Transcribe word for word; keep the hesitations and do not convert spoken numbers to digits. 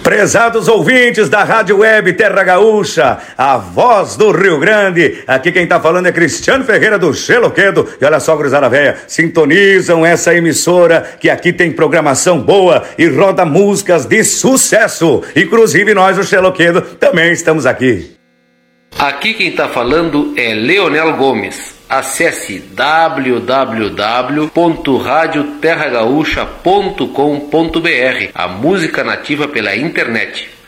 Prezados ouvintes da Rádio Web Terra Gaúcha, a voz do Rio Grande, aqui quem tá falando é Cristiano Ferreira do Xeloquedo. E olha só, gurizada véia, sintonizam essa emissora que aqui tem programação boa e roda músicas de sucesso. Inclusive nós, o Xeloquedo, também estamos aqui. Aqui quem tá falando é Leonel Gomes. Acesse w w w ponto rádio terra gaúcha ponto com ponto b r, a música nativa pela internet.